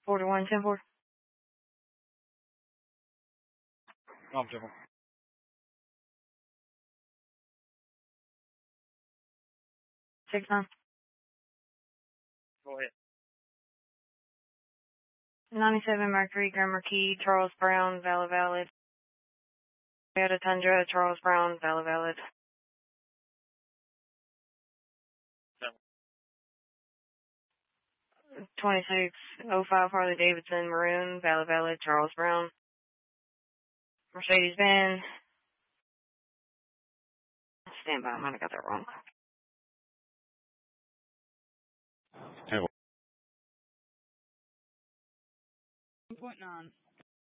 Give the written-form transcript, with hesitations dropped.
4110-4. I'm Jim. Six nine. Go ahead. 97 Mercury, Grammar Key, Charles Brown, Valid Valid. Toyota Tundra, Charles Brown, Valid Valid. 2605 Harley Davidson, Maroon, Valid Valid, Charles Brown. Mercedes Benz. Stand by, I might have got that wrong. 10-4. 1.9.